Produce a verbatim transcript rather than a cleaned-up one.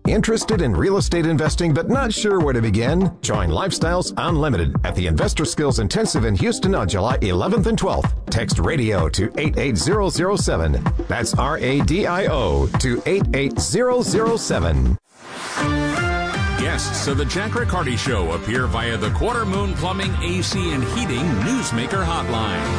Interested in real estate investing but not sure where to begin? Join Lifestyles Unlimited at the Investor Skills Intensive in Houston on July eleventh and twelfth. Text radio to eight eight zero zero seven. That's R A D I O to eight eight zero zero seven. Guests of the Jack Riccardi Show appear via the Quarter Moon Plumbing, A C, and Heating Newsmaker Hotline.